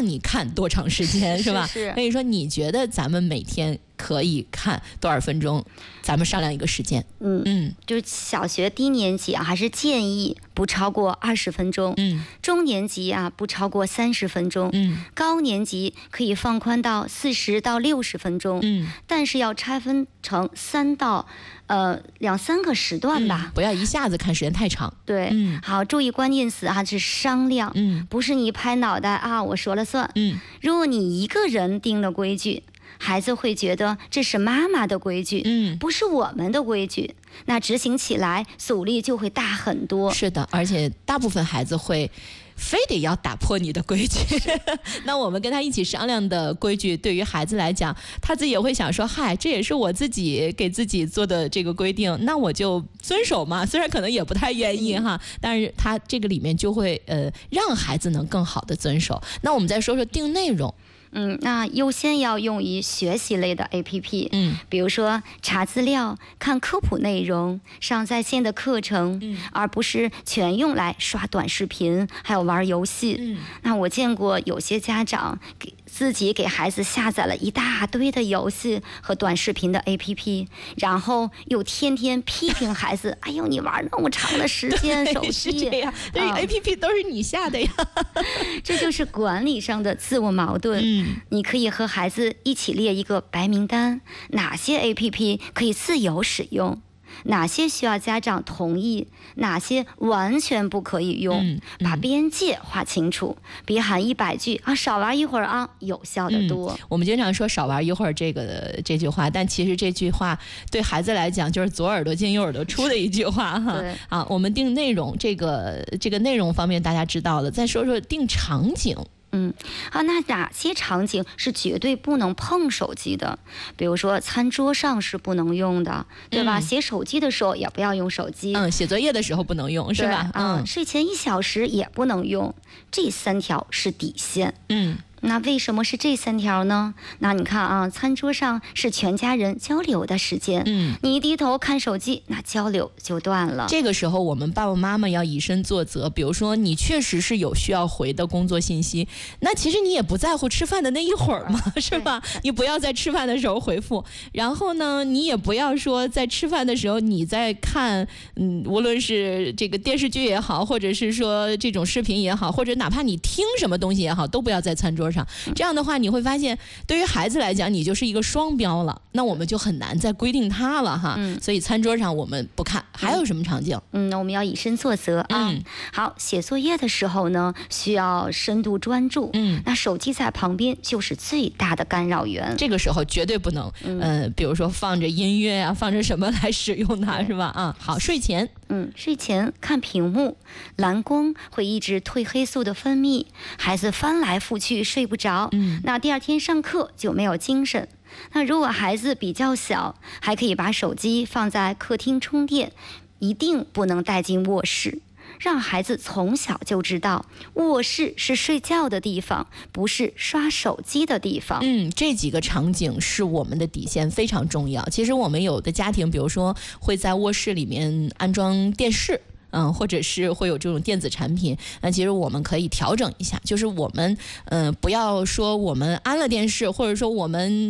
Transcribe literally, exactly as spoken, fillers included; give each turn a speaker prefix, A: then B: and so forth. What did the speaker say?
A: 你看多长时间，是吧？
B: 是是。
A: 所以说，你觉得咱们每天可以看多少分钟？咱们商量一个时间。
B: 嗯
A: 嗯，
B: 就是小学低年级啊，还是建议不超过二十分钟。
A: 嗯，
B: 中年级啊，不超过三十分钟。
A: 嗯，
B: 高年级可以放宽到四十到六十分钟。
A: 嗯，
B: 但是要拆分成三到呃两三个时段吧、
A: 嗯，不要一下子看时间太长。
B: 对，
A: 嗯，
B: 好，注意关键词啊，是商量。
A: 嗯，
B: 不是你拍脑袋啊，我说了算。
A: 嗯，
B: 如果你一个人定了规矩，孩子会觉得这是妈妈的规矩，
A: 嗯，
B: 不是我们的规矩，那执行起来阻力就会大很多。
A: 是的，而且大部分孩子会非得要打破你的规矩。那我们跟他一起商量的规矩，对于孩子来讲，他自己也会想说，嗨，这也是我自己给自己做的这个规定，那我就遵守嘛。虽然可能也不太愿意哈，但是他这个里面就会呃让孩子能更好的遵守。那我们再说说定内容。
B: 嗯，那优先要用于学习类的 A P P，
A: 嗯，
B: 比如说查资料、看科普内容、上在线的课程，
A: 嗯，
B: 而不是全用来刷短视频，还有玩游戏。
A: 嗯，
B: 那我见过有些家长给自己给孩子下载了一大堆的游戏和短视频的 A P P， 然后又天天批评孩子，哎呦，你玩那么长的时间手机，
A: 是这样，这个 A P P 都是你下的呀。
B: 这就是管理上的自我矛盾。
A: 嗯，
B: 你可以和孩子一起列一个白名单，哪些 A P P 可以自由使用，哪些需要家长同意，哪些完全不可以用，
A: 嗯嗯、
B: 把边界划清楚，比喊一百句啊少玩一会儿啊有效的多、
A: 嗯。我们经常说少玩一会儿这个这句话，但其实这句话对孩子来讲就是左耳朵进右耳朵出的一句话哈。
B: 对
A: 啊，我们定内容，这个这个内容方面大家知道了，再说说定场景。
B: 嗯，好，那哪些场景是绝对不能碰手机的？比如说餐桌上是不能用的，对吧？嗯、写手机的时候也不要用手机。
A: 嗯，写作业的时候不能用，是吧？
B: 嗯，睡前一小时也不能用，这三条是底线。
A: 嗯。
B: 那为什么是这三条呢？那你看啊，餐桌上是全家人交流的时间，嗯，你一低头看手机，那交流就断了。
A: 这个时候，我们爸爸妈妈要以身作则。比如说，你确实是有需要回的工作信息，那其实你也不在乎吃饭的那一会儿嘛，是吧？你不要在吃饭的时候回复。然后呢，你也不要说在吃饭的时候你在看，嗯，无论是这个电视剧也好，或者是说这种视频也好，或者哪怕你听什么东西也好，都不要在餐桌上。这样的话，你会发现，对于孩子来讲，你就是一个双标了。那我们就很难再规定他了哈。嗯、所以餐桌上我们不看。还有什么场景？
B: 嗯，那我们要以身作则啊。嗯、好，写作业的时候呢，需要深度专注。嗯，那手机在旁边就是最大的干扰源。
A: 这个时候绝对不能，嗯、呃，比如说放着音乐啊，放着什么来使用它，是吧？啊，好，睡前。
B: 嗯，睡前看屏幕，蓝光会抑制褪黑素的分泌，孩子翻来覆去睡不着，嗯，那第二天上课就没有精神。那如果孩子比较小，还可以把手机放在客厅充电，一定不能带进卧室。让孩子从小就知道，卧室是睡觉的地方，不是刷手机的地方。
A: 嗯，这几个场景是我们的底线，非常重要。其实我们有的家庭，比如说会在卧室里面安装电视。嗯，或者是会有这种电子产品，那其实我们可以调整一下，就是我们嗯、呃，不要说我们安了电视，或者说我们